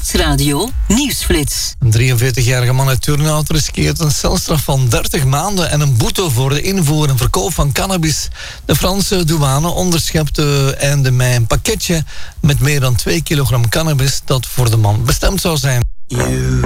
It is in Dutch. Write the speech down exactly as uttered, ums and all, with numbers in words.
Nieuwsradio Nieuwsflits. Een drieënveertigjarige man uit Turnhout riskeert een celstraf van dertig maanden en een boete voor de invoer en verkoop van cannabis. De Franse douane onderschepte einde mei een pakketje met meer dan twee kilogram cannabis dat voor de man bestemd zou zijn.